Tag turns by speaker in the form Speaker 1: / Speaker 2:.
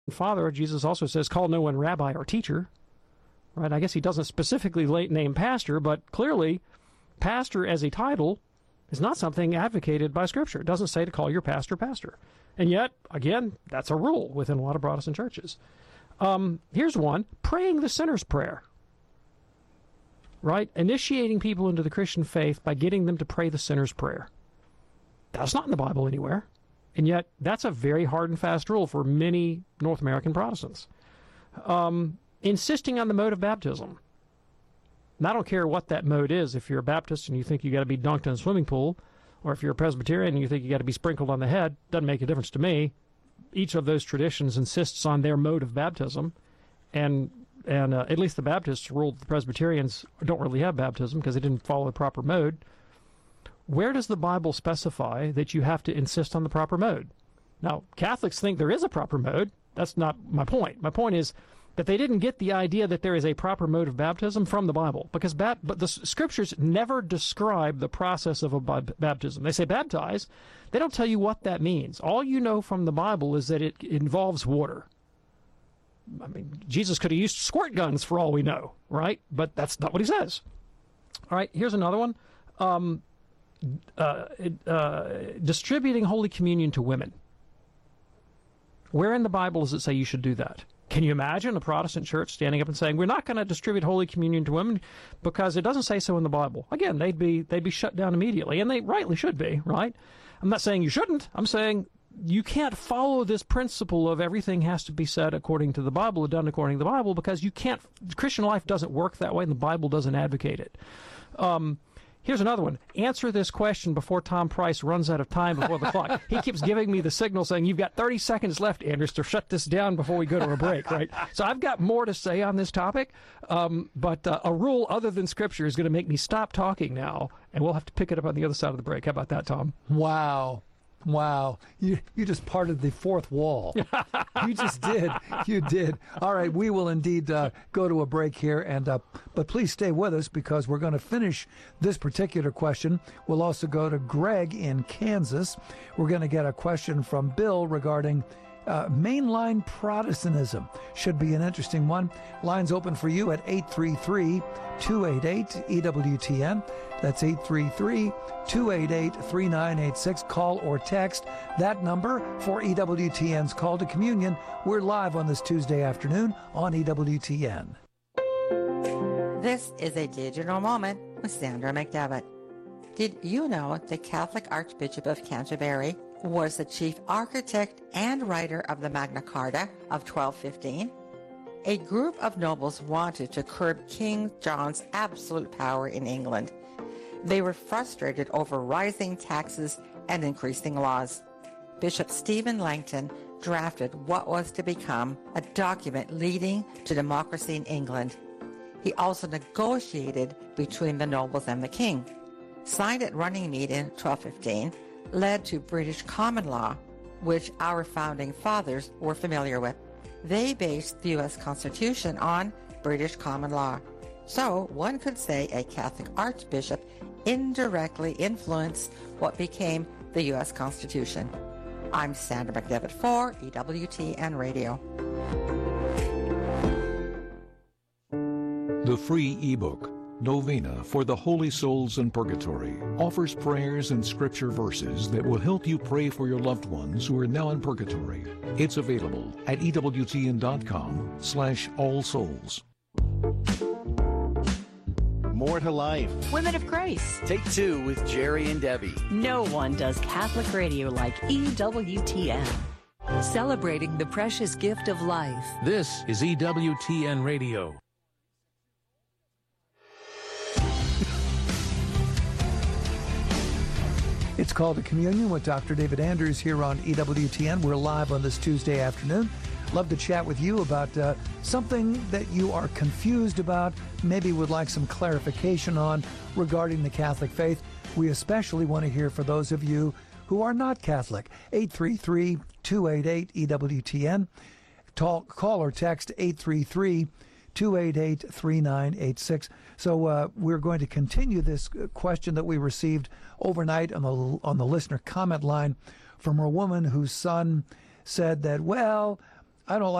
Speaker 1: Father, Jesus also says, call no one rabbi or teacher. Right? I guess he doesn't specifically name pastor, but clearly pastor as a title is not something advocated by Scripture. It doesn't say to call your pastor pastor. And yet, again, that's a rule within a lot of Protestant churches. Here's one, praying the sinner's prayer. Right? Initiating people into the Christian faith by getting them to pray the sinner's prayer. That's not in the Bible anywhere. And yet, that's a very hard and fast rule for many North American Protestants. Insisting on the mode of baptism. And I don't care what that mode is. If you're a Baptist and you think you got to be dunked in a swimming pool, or if you're a Presbyterian and you think you got to be sprinkled on the head, doesn't make a difference to me. Each of those traditions insists on their mode of baptism, and at least the Baptists ruled the Presbyterians don't really have baptism because they didn't follow the proper mode. Where does the Bible specify that you have to insist on the proper mode? Now, Catholics think there is a proper mode. That's not my point. My point is that they didn't get the idea that there is a proper mode of baptism from the Bible, because but the Scriptures never describe the process of a baptism. They say baptize. They don't tell you what that means. All you know from the Bible is that it involves water. I mean, Jesus could have used squirt guns for all we know, right? But that's not what he says. All right, here's another one. Distributing Holy Communion to women. Where in the Bible does it say you should do that? Can you imagine a Protestant church standing up and saying, we're not going to distribute Holy Communion to women because it doesn't say so in the Bible? Again, they'd be shut down immediately, and they rightly should be, right? I'm not saying you shouldn't. I'm saying you can't follow this principle of everything has to be said according to the Bible or done according to the Bible, because you can't. Christian life doesn't work that way, and the Bible doesn't advocate it. Here's another one. Answer this question before Tom Price runs out of time before the clock. He keeps giving me the signal saying, you've got 30 seconds left, Anders, to shut this down before we go to a break, right? So I've got more to say on this topic, but a rule other than Scripture is going to make me stop talking now, and we'll have to pick it up on the other side of the break. How about that, Tom?
Speaker 2: Wow. You just parted the fourth wall. You just did. You did. All right, we will indeed go to a break here, and but please stay with us because we're going to finish this particular question. We'll also go to Greg in Kansas. We're going to get a question from Bill regarding mainline Protestantism. Should be an interesting one. Lines open for you at 833-288-EWTN. That's 833-288-3986. Call or text that number for EWTN's Call to Communion. We're live on this Tuesday afternoon on EWTN.
Speaker 3: This is a digital moment with Sandra McDevitt. Did you know the Catholic Archbishop of Canterbury was the chief architect and writer of the Magna Carta of 1215? A group of nobles wanted to curb King John's absolute power in England. They were frustrated over rising taxes and increasing laws. Bishop Stephen Langton drafted what was to become a document leading to democracy in England. He also negotiated between the nobles and the king. Signed at Runnymede in 1215, led to British common law, which our founding fathers were familiar with. They based the U.S. Constitution on British common law. So one could say a Catholic archbishop indirectly influenced what became the U.S. Constitution. I'm Sandra McDevitt for EWTN Radio.
Speaker 4: The free ebook, Novena for the Holy Souls in Purgatory, offers prayers and scripture verses that will help you pray for your loved ones who are now in purgatory. It's available at EWTN.com/allsouls.
Speaker 5: More to Life.
Speaker 6: Women of Grace.
Speaker 5: Take 2 with Jerry and Debbie.
Speaker 6: No one does Catholic radio like EWTN.
Speaker 7: Celebrating the precious gift of life.
Speaker 8: This is EWTN Radio.
Speaker 2: It's Called to Communion with Dr. David Anders here on EWTN. We're live on this Tuesday afternoon. Love to chat with you about something that you are confused about, maybe would like some clarification on regarding the Catholic faith. We especially want to hear for those of you who are not Catholic. 833-288-EWTN. Call or text 833-288-3986. So we're going to continue this question that we received overnight on the listener comment line from a woman whose son said that, well, I don't like